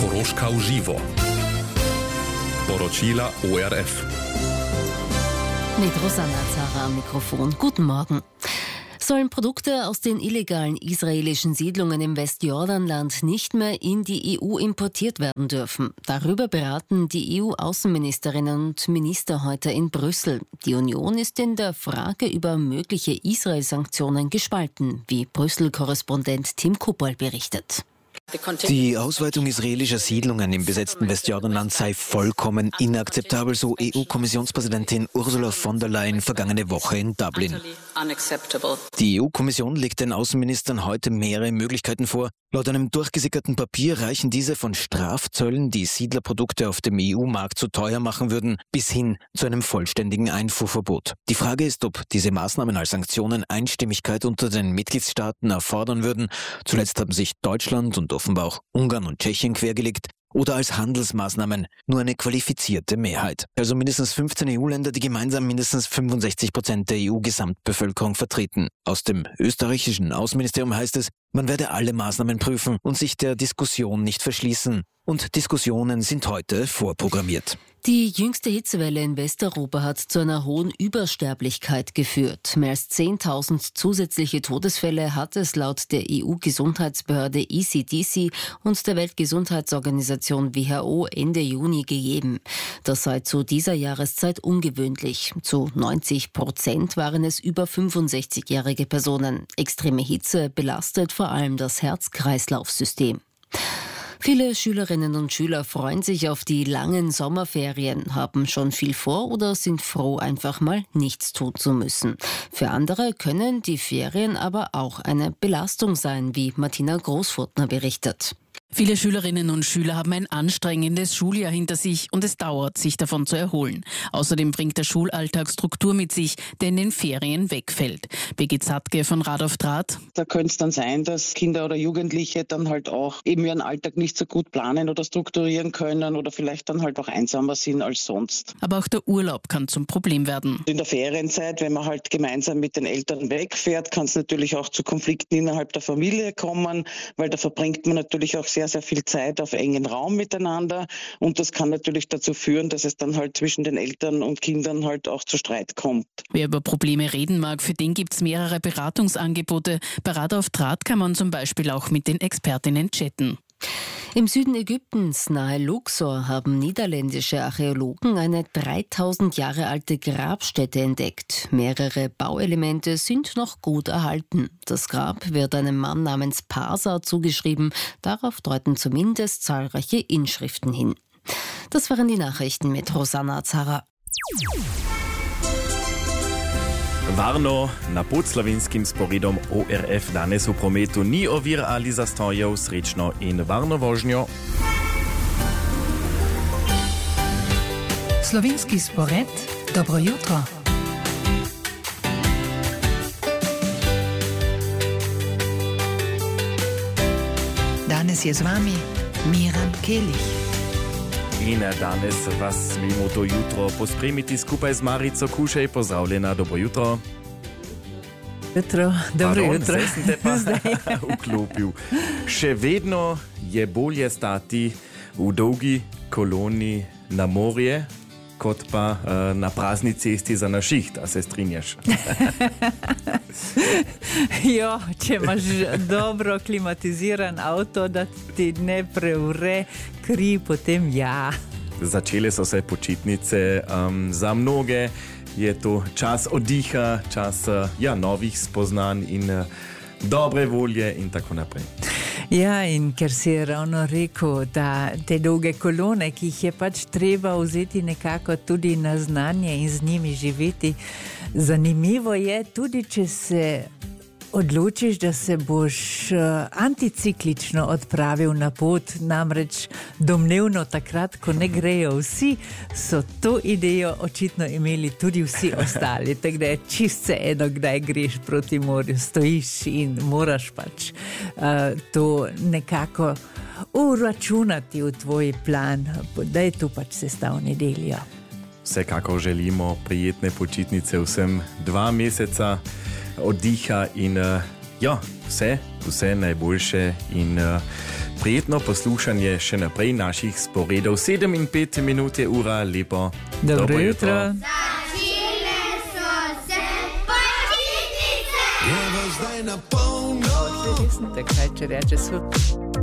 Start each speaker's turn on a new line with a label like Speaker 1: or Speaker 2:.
Speaker 1: Koroška v živo. Poročila ORF.
Speaker 2: Mit Rosanna Zara am Mikrofon. Guten Morgen. Sollen Produkte aus den illegalen israelischen Siedlungen im Westjordanland nicht mehr in die EU importiert werden dürfen? Darüber beraten die EU-Außenministerinnen und Minister heute in Brüssel. Die Union ist in der Frage über mögliche Israel-Sanktionen gespalten, wie Brüssel-Korrespondent Tim Kuppel berichtet.
Speaker 3: Die Ausweitung israelischer Siedlungen im besetzten Westjordanland sei vollkommen inakzeptabel, so EU-Kommissionspräsidentin Ursula von der Leyen vergangene Woche in Dublin. Die EU-Kommission legt den Außenministern heute mehrere Möglichkeiten vor. Laut einem durchgesickerten Papier reichen diese von Strafzöllen, die Siedlerprodukte auf dem EU-Markt zu teuer machen würden, bis hin zu einem vollständigen Einfuhrverbot. Die Frage ist, ob diese Maßnahmen als Sanktionen Einstimmigkeit unter den Mitgliedstaaten erfordern würden. Zuletzt haben sich Deutschland und offenbar auch Ungarn und Tschechien quergelegt. Oder als Handelsmaßnahmen nur eine qualifizierte Mehrheit. Also mindestens 15 EU-Länder, die gemeinsam mindestens 65% der EU-Gesamtbevölkerung vertreten. Aus dem österreichischen Außenministerium heißt es, man werde alle Maßnahmen prüfen und sich der Diskussion nicht verschließen. Und Diskussionen sind heute vorprogrammiert.
Speaker 2: Die jüngste Hitzewelle in Westeuropa hat zu einer hohen Übersterblichkeit geführt. Mehr als 10.000 zusätzliche Todesfälle hat es laut der EU-Gesundheitsbehörde ECDC und der Weltgesundheitsorganisation WHO Ende Juni gegeben. Das sei zu dieser Jahreszeit ungewöhnlich. Zu 90% waren es über 65-jährige Personen. Extreme Hitze belastet vor allem das Herz-Kreislauf-System. Viele Schülerinnen und Schüler freuen sich auf die langen Sommerferien, haben schon viel vor oder sind froh, einfach mal nichts tun zu müssen. Für andere können die Ferien aber auch eine Belastung sein, wie Martina Großfurtner berichtet.
Speaker 4: Viele Schülerinnen und Schüler haben ein anstrengendes Schuljahr hinter sich und es dauert, sich davon zu erholen. Außerdem bringt der Schulalltag Struktur mit sich, der in den Ferien wegfällt. Birgit Sattke von Rad auf Draht.
Speaker 5: Da könnte es dann sein, dass Kinder oder Jugendliche dann halt auch eben ihren Alltag nicht so gut planen oder strukturieren können oder vielleicht dann halt auch einsamer sind als sonst.
Speaker 4: Aber auch der Urlaub kann zum Problem werden.
Speaker 5: In der Ferienzeit, wenn man halt gemeinsam mit den Eltern wegfährt, kann es natürlich auch zu Konflikten innerhalb der Familie kommen, weil da verbringt man natürlich auch sehr viel Zeit auf engen Raum miteinander und das kann natürlich dazu führen, dass es dann halt zwischen den Eltern und Kindern halt auch zu Streit kommt.
Speaker 4: Wer über Probleme reden mag, für den gibt es mehrere Beratungsangebote. Bei Rad auf Draht kann man zum Beispiel auch mit den Expertinnen chatten.
Speaker 2: Im Süden Ägyptens, nahe Luxor, haben niederländische Archäologen eine 3000 Jahre alte Grabstätte entdeckt. Mehrere Bauelemente sind noch gut erhalten. Das Grab wird einem Mann namens Pasa zugeschrieben. Darauf deuten zumindest zahlreiche Inschriften hin. Das waren die Nachrichten mit Rosanna Zara.
Speaker 6: Varno, na podslovinskim sporedom ORF danes v prometu ni ovir ali zastojev, srečno in varno vožnjo.
Speaker 7: Slovenski spored, dobro jutro. Danes je z vami Miran Kelih.
Speaker 6: In danes vas smemo to jutro pospremiti skupaj z Marico Kušej. Pozdravljena, dobro jutro.
Speaker 8: Jutro, dobro jutro.
Speaker 6: Zdaj sem te pa vklopil. Še vedno je bolje stati v dolgi koloni na morje, kot pa na prazni cesti za na šiht, a se strinjaš?
Speaker 8: Jo, če imaš dobro klimatiziran avto, da ti ne preure kri, potem ja.
Speaker 6: Začele so se počitnice, za mnoge je to čas oddiha, čas novih spoznanj in dobre volje in tako naprej.
Speaker 8: Ja, in ker si ravno rekel, da te dolge kolone, ki jih je pač treba vzeti nekako tudi na znanje in z njimi živeti, zanimivo je tudi, če se odločiš, da se boš anticiklično odpravil na pot, namreč domnevno takrat, ko ne grejo vsi, so to idejo očitno imeli tudi vsi ostali. Tako da je čist eno, kdaj greš proti morju, stojiš in moraš pač to nekako uračunati v tvoj plan, da je to pač sestavni del.
Speaker 6: Vsekakor želimo prijetne počitnice vsem 2 meseca oddiha in vse najboljše in Prijetno poslušanje še naprej naših sporedov. 7:05 je ura, lepo.
Speaker 8: Dobro jutro.
Speaker 9: Začele so se počitnice.
Speaker 8: Kaj če reče